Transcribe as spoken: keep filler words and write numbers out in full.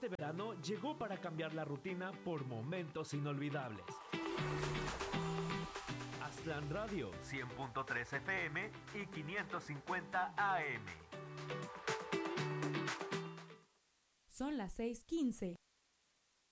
Este verano llegó para cambiar la rutina por momentos inolvidables. Aztlán Radio, cien punto tres F M y quinientos cincuenta A M. Son las seis quince.